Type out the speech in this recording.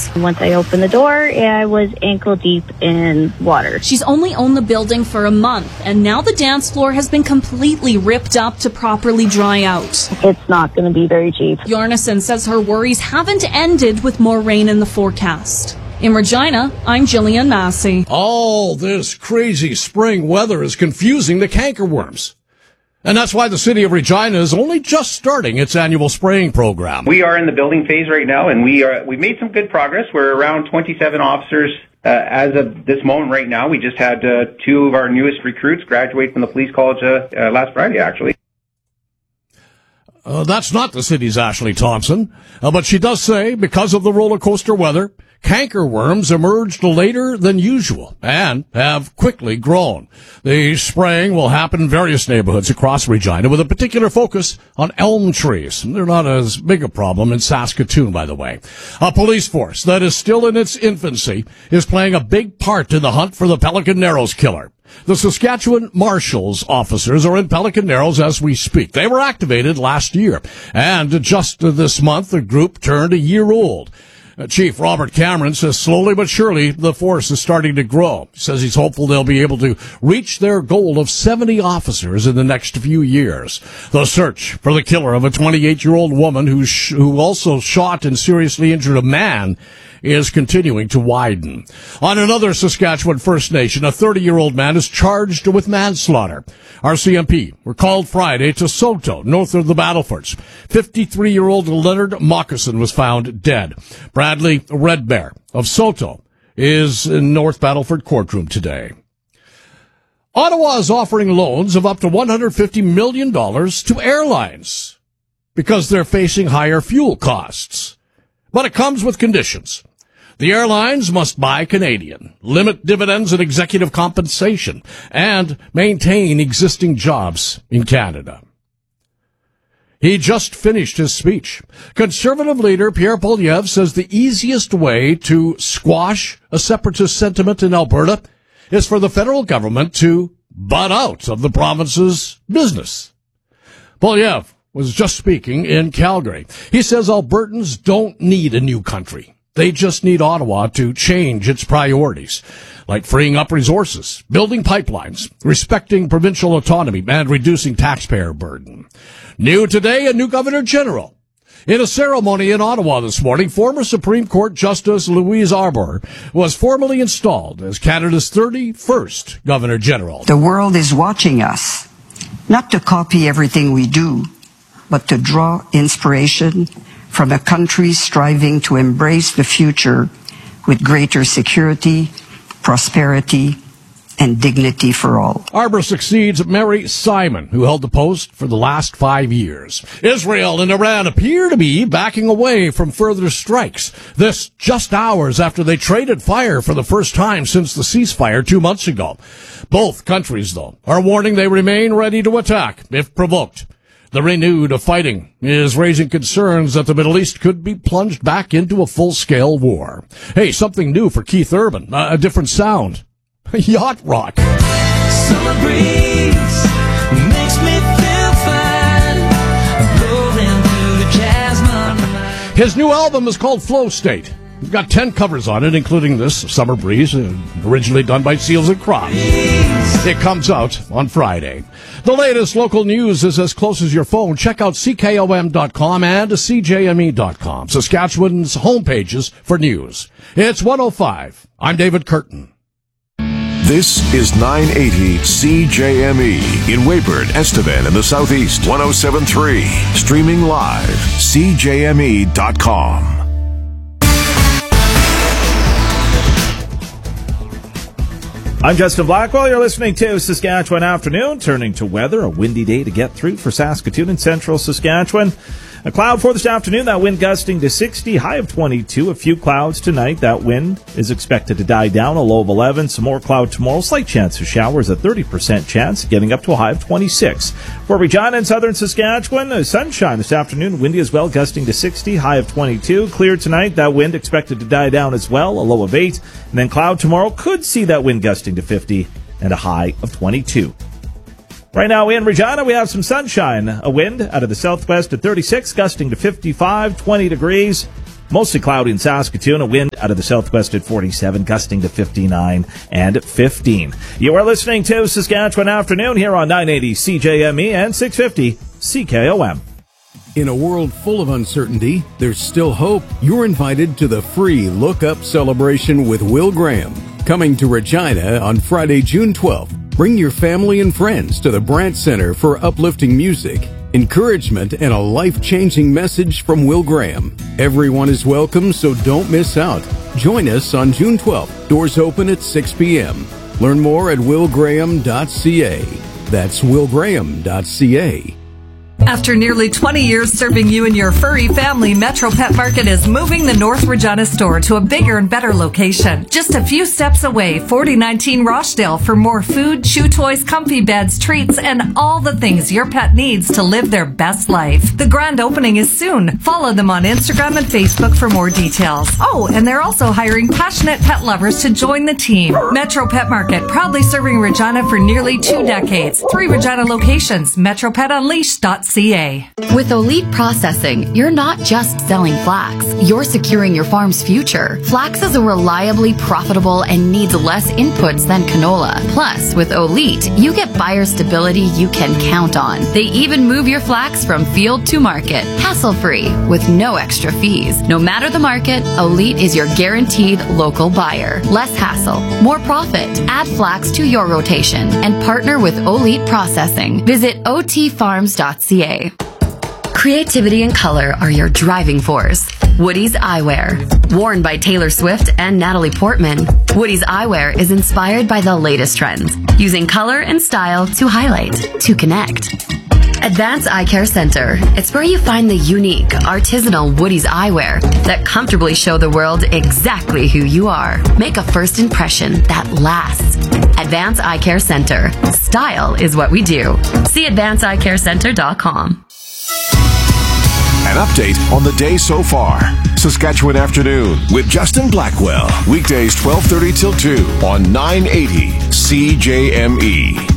Once I opened the door, I was ankle deep in water. She's only owned the building for a month, and now the dance floor has been completely ripped up to properly dry out. It's not going to be very cheap. Bjarnason says her worries haven't ended with more rain in the forecast. In Regina, I'm Jillian Massey. All this crazy spring weather is confusing the cankerworms. And that's why the city of Regina is only just starting its annual spraying program. We are in the building phase right now, and we've made some good progress. We're around 27 officers as of this moment right now. We just had two of our newest recruits graduate from the police college last Friday, actually. That's not the city's Ashley Thompson, but she does say because of the roller coaster weather, cankerworms emerged later than usual and have quickly grown. The spraying will happen in various neighborhoods across Regina with a particular focus on elm trees. They're not as big a problem in Saskatoon, by the way. A police force that is still in its infancy is playing a big part in the hunt for the Pelican Narrows killer. The Saskatchewan Marshals officers are in Pelican Narrows as we speak. They were activated last year, and just this month, the group turned a year old. Chief Robert Cameron says slowly but surely the force is starting to grow. He says he's hopeful they'll be able to reach their goal of 70 officers in the next few years. The search for the killer of a 28-year-old woman who also shot and seriously injured a man is continuing to widen. On another Saskatchewan First Nation, a 30-year-old man is charged with manslaughter. RCMP were called Friday to Soto, north of the Battlefords. 53-year-old Leonard Moccasin was found dead. Bradley Redbear of Soto is in North Battleford courtroom today. Ottawa is offering loans of up to $150 million to airlines because they're facing higher fuel costs. But it comes with conditions. The airlines must buy Canadian, limit dividends and executive compensation, and maintain existing jobs in Canada. He just finished his speech. Conservative leader Pierre Poilievre says the easiest way to squash a separatist sentiment in Alberta is for the federal government to butt out of the province's business. Poilievre was just speaking in Calgary. He says Albertans don't need a new country. They just need Ottawa to change its priorities, like freeing up resources, building pipelines, respecting provincial autonomy, and reducing taxpayer burden. New today, a new Governor General. In a ceremony in Ottawa this morning, former Supreme Court Justice Louise Arbour was formally installed as Canada's 31st Governor General. The world is watching us, not to copy everything we do, but to draw inspiration from a country striving to embrace the future with greater security, prosperity, and dignity for all. Arbour succeeds Mary Simon, who held the post for the last 5 years. Israel and Iran appear to be backing away from further strikes. This just hours after they traded fire for the first time since the ceasefire 2 months ago. Both countries, though, are warning they remain ready to attack if provoked. The renewed fighting is raising concerns that the Middle East could be plunged back into a full-scale war. Hey, something new for Keith Urban, a different sound. Yacht rock. Summer breeze makes me feel fine, blowing through the jasmine. His new album is called Flow State. We've got 10 covers on it, including this, Summer Breeze, originally done by Seals and Crofts. It comes out on Friday. The latest local news is as close as your phone. Check out CKOM.com and CJME.com, Saskatchewan's homepages for news. It's 1:05. I'm David Curtin. This is 980 CJME in Weyburn, Estevan, in the Southeast. 107.3. Streaming live. CJME.com. I'm Justin Blackwell. You're listening to Saskatchewan Afternoon. Turning to weather, a windy day to get through for Saskatoon and central Saskatchewan. A cloud for this afternoon, that wind gusting to 60, high of 22. A few clouds tonight. That wind is expected to die down, a low of 11. Some more cloud tomorrow. Slight chance of showers, a 30% chance, getting up to a high of 26. For Regina and southern Saskatchewan, sunshine this afternoon. Windy as well, gusting to 60, high of 22. Clear tonight. That wind expected to die down as well, a low of 8. And then cloud tomorrow. Could see that wind gusting to 50 and a high of 22. Right now in Regina, we have some sunshine. A wind out of the southwest at 36, gusting to 55, 20 degrees. Mostly cloudy in Saskatoon, a wind out of the southwest at 47, gusting to 59 and 15. You are listening to Saskatchewan Afternoon here on 980 CJME and 650 CKOM. In a world full of uncertainty, there's still hope. You're invited to the free Look Up celebration with Will Graham, coming to Regina on Friday, June 12th. Bring your family and friends to the Brandt Center for uplifting music, encouragement, and a life-changing message from Will Graham. Everyone is welcome, so don't miss out. Join us on June 12th. Doors open at 6 p.m. Learn more at willgraham.ca. That's willgraham.ca. After nearly 20 years serving you and your furry family, Metro Pet Market is moving the North Regina store to a bigger and better location. Just a few steps away, 4019 Rochdale, for more food, chew toys, comfy beds, treats, and all the things your pet needs to live their best life. The grand opening is soon. Follow them on Instagram and Facebook for more details. Oh, and they're also hiring passionate pet lovers to join the team. Metro Pet Market, proudly serving Regina for nearly 2 decades. 3 Regina locations, metropetunleashed.ca. With Elite Processing, you're not just selling flax, you're securing your farm's future. Flax is a reliably profitable and needs less inputs than canola. Plus, with Elite, you get buyer stability you can count on. They even move your flax from field to market, hassle-free, with no extra fees. No matter the market, Elite is your guaranteed local buyer. Less hassle, more profit. Add flax to your rotation and partner with Elite Processing. Visit otfarms.ca. Creativity and color are your driving force. Woody's Eyewear. Worn by Taylor Swift and Natalie Portman, Woody's Eyewear is inspired by the latest trends, using color and style to highlight, to connect. Advance Eye Care Center. It's where you find the unique, artisanal Woody's eyewear that comfortably show the world exactly who you are. Make a first impression that lasts. Advance Eye Care Center. Style is what we do. See advanceeyecarecenter.com. An update on the day so far. Saskatchewan Afternoon with Justin Blackwell. Weekdays 12:30 till 2 on 980 CJME.